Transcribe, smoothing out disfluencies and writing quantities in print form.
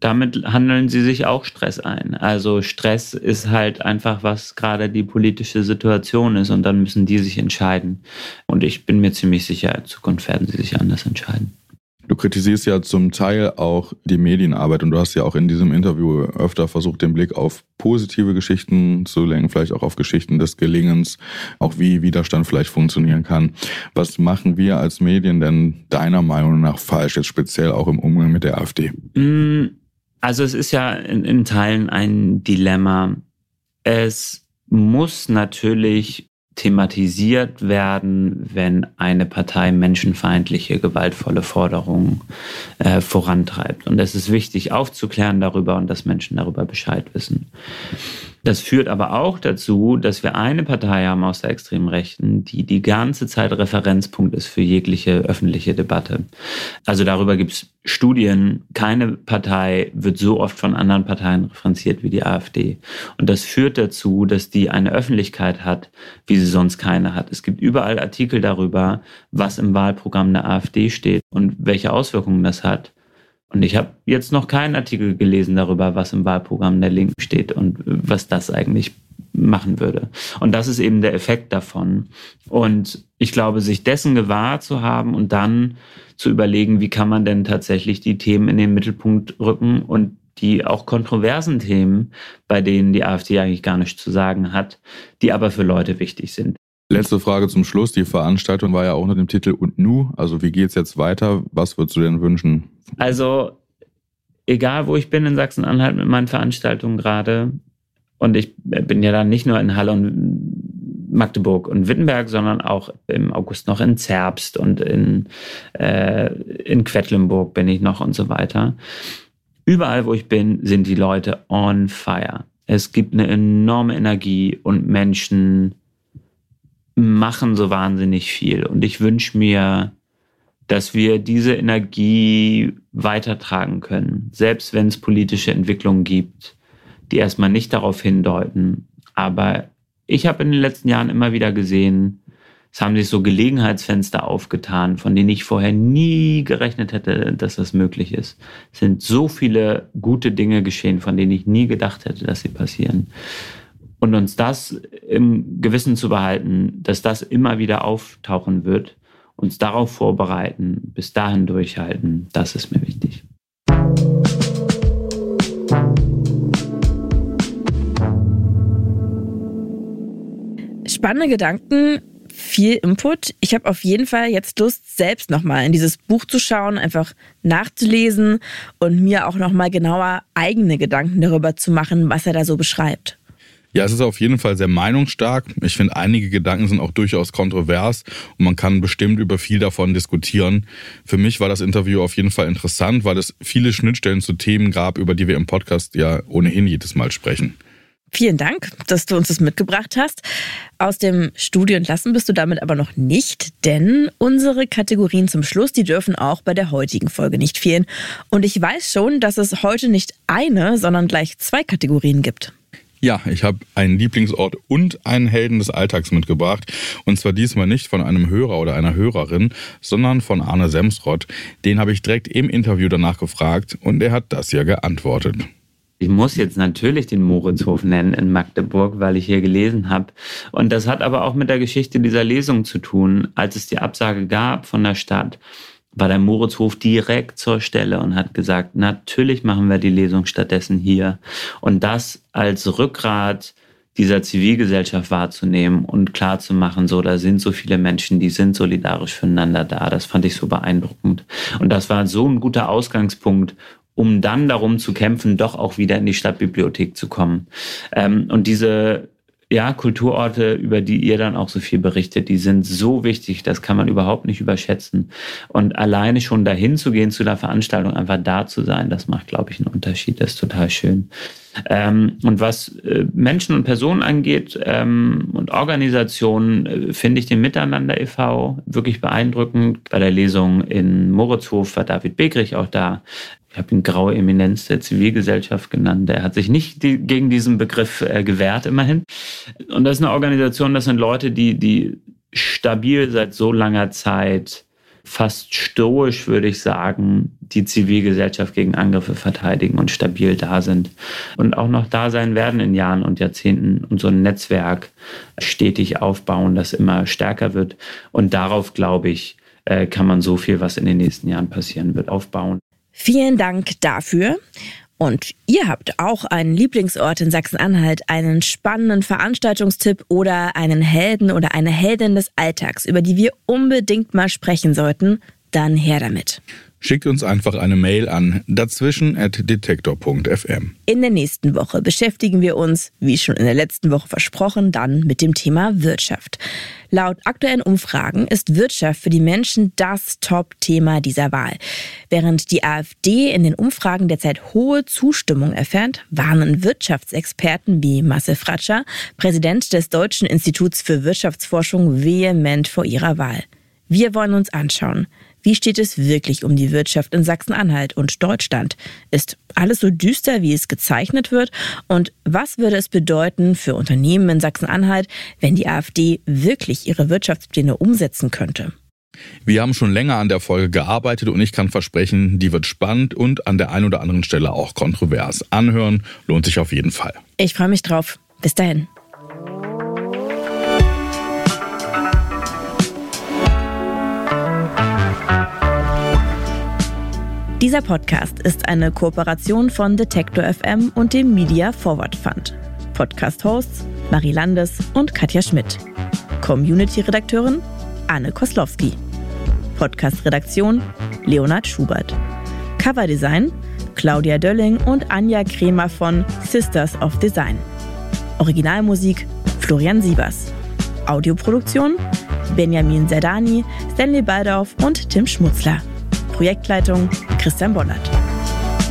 damit handeln sie sich auch Stress ein. Also Stress ist halt einfach, was gerade die politische Situation ist und dann müssen die sich entscheiden. Und ich bin mir ziemlich sicher, in Zukunft werden sie sich anders entscheiden. Du kritisierst ja zum Teil auch die Medienarbeit und du hast ja auch in diesem Interview öfter versucht, den Blick auf positive Geschichten zu lenken, vielleicht auch auf Geschichten des Gelingens, auch wie Widerstand vielleicht funktionieren kann. Was machen wir als Medien denn deiner Meinung nach falsch, jetzt speziell auch im Umgang mit der AfD? Also es ist ja in Teilen ein Dilemma. Es muss natürlich thematisiert werden, wenn eine Partei menschenfeindliche, gewaltvolle Forderungen vorantreibt. Und es ist wichtig, aufzuklären darüber und dass Menschen darüber Bescheid wissen. Das führt aber auch dazu, dass wir eine Partei haben aus der extremen Rechten, die die ganze Zeit Referenzpunkt ist für jegliche öffentliche Debatte. Also darüber gibt es Studien. Keine Partei wird so oft von anderen Parteien referenziert wie die AfD. Und das führt dazu, dass die eine Öffentlichkeit hat, wie sie sonst keine hat. Es gibt überall Artikel darüber, was im Wahlprogramm der AfD steht und welche Auswirkungen das hat. Und ich habe jetzt noch keinen Artikel gelesen darüber, was im Wahlprogramm der Linken steht und was das eigentlich machen würde. Und das ist eben der Effekt davon. Und ich glaube, sich dessen gewahr zu haben und dann zu überlegen, wie kann man denn tatsächlich die Themen in den Mittelpunkt rücken und die auch kontroversen Themen, bei denen die AfD eigentlich gar nichts zu sagen hat, die aber für Leute wichtig sind. Letzte Frage zum Schluss. Die Veranstaltung war ja auch unter dem Titel Und nu? Also wie geht's jetzt weiter? Was würdest du denn wünschen? Also egal, wo ich bin in Sachsen-Anhalt mit meinen Veranstaltungen gerade, und ich bin ja dann nicht nur in Halle und Magdeburg und Wittenberg, sondern auch im August noch in Zerbst und in Quedlinburg bin ich noch und so weiter. Überall, wo ich bin, sind die Leute on fire. Es gibt eine enorme Energie und Menschen machen so wahnsinnig viel. Und ich wünsche mir, dass wir diese Energie weitertragen können, selbst wenn es politische Entwicklungen gibt, die erstmal nicht darauf hindeuten. Aber ich habe in den letzten Jahren immer wieder gesehen, es haben sich so Gelegenheitsfenster aufgetan, von denen ich vorher nie gerechnet hätte, dass das möglich ist. Es sind so viele gute Dinge geschehen, von denen ich nie gedacht hätte, dass sie passieren. Und uns das im Gewissen zu behalten, dass das immer wieder auftauchen wird, uns darauf vorbereiten, bis dahin durchhalten, das ist mir wichtig. Spannende Gedanken, viel Input. Ich habe auf jeden Fall jetzt Lust, selbst nochmal in dieses Buch zu schauen, einfach nachzulesen und mir auch nochmal genauer eigene Gedanken darüber zu machen, was er da so beschreibt. Ja, es ist auf jeden Fall sehr meinungsstark. Ich finde, einige Gedanken sind auch durchaus kontrovers und man kann bestimmt über viel davon diskutieren. Für mich war das Interview auf jeden Fall interessant, weil es viele Schnittstellen zu Themen gab, über die wir im Podcast ja ohnehin jedes Mal sprechen. Vielen Dank, dass du uns das mitgebracht hast. Aus dem Studio entlassen bist du damit aber noch nicht, denn unsere Kategorien zum Schluss, die dürfen auch bei der heutigen Folge nicht fehlen. Und ich weiß schon, dass es heute nicht eine, sondern gleich 2 Kategorien gibt. Ja, ich habe einen Lieblingsort und einen Helden des Alltags mitgebracht. Und zwar diesmal nicht von einem Hörer oder einer Hörerin, sondern von Arne Semsrott. Den habe ich direkt im Interview danach gefragt und er hat das ja geantwortet. Ich muss jetzt natürlich den Moritzhof nennen in Magdeburg, weil ich hier gelesen habe. Und das hat aber auch mit der Geschichte dieser Lesung zu tun. Als es die Absage gab von der Stadt, war der Moritzhof direkt zur Stelle und hat gesagt, natürlich machen wir die Lesung stattdessen hier. Und das als Rückgrat dieser Zivilgesellschaft wahrzunehmen und klarzumachen, so, da sind so viele Menschen, die sind solidarisch füreinander da. Das fand ich so beeindruckend. Und das war so ein guter Ausgangspunkt, um dann darum zu kämpfen, doch auch wieder in die Stadtbibliothek zu kommen. Und diese Kulturorte, über die ihr dann auch so viel berichtet, die sind so wichtig, das kann man überhaupt nicht überschätzen. Und alleine schon dahin zu gehen zu der Veranstaltung, einfach da zu sein, das macht, glaube ich, einen Unterschied. Das ist total schön. Und was Menschen und Personen angeht und Organisationen, finde ich den Miteinander e.V. wirklich beeindruckend. Bei der Lesung in Moritzhof war David Begrich auch da. Ich habe ihn graue Eminenz der Zivilgesellschaft genannt. Er hat sich nicht gegen diesen Begriff gewehrt, immerhin. Und das ist eine Organisation, das sind Leute, die stabil seit so langer Zeit fast stoisch, würde ich sagen, die Zivilgesellschaft gegen Angriffe verteidigen und stabil da sind. Und auch noch da sein werden in Jahren und Jahrzehnten und so ein Netzwerk stetig aufbauen, das immer stärker wird. Und darauf, glaube ich, kann man so viel, was in den nächsten Jahren passieren wird, aufbauen. Vielen Dank dafür. Und ihr habt auch einen Lieblingsort in Sachsen-Anhalt, einen spannenden Veranstaltungstipp oder einen Helden oder eine Heldin des Alltags, über die wir unbedingt mal sprechen sollten, dann her damit. Schickt uns einfach eine Mail an dazwischen@detektor.fm. In der nächsten Woche beschäftigen wir uns, wie schon in der letzten Woche versprochen, dann mit dem Thema Wirtschaft. Laut aktuellen Umfragen ist Wirtschaft für die Menschen das Top-Thema dieser Wahl. Während die AfD in den Umfragen derzeit hohe Zustimmung erfährt, warnen Wirtschaftsexperten wie Marcel Fratscher, Präsident des Deutschen Instituts für Wirtschaftsforschung, vehement vor ihrer Wahl. Wir wollen uns anschauen, wie steht es wirklich um die Wirtschaft in Sachsen-Anhalt und Deutschland? Ist alles so düster, wie es gezeichnet wird? Und was würde es bedeuten für Unternehmen in Sachsen-Anhalt, wenn die AfD wirklich ihre Wirtschaftspläne umsetzen könnte? Wir haben schon länger an der Folge gearbeitet und ich kann versprechen, die wird spannend und an der einen oder anderen Stelle auch kontrovers. Anhören lohnt sich auf jeden Fall. Ich freue mich drauf. Bis dahin. Dieser Podcast ist eine Kooperation von Detektor FM und dem Media Forward Fund. Podcast-Hosts Marie Landes und Katja Schmidt. Community-Redakteurin Anne Koslowski. Podcast-Redaktion Leonhard Schubert. Coverdesign Claudia Dölling und Anja Kremer von Sisters of Design. Originalmusik Florian Sievers. Audioproduktion Benjamin Zerdani, Stanley Baldauf und Tim Schmutzler. Projektleitung Christian Bollert.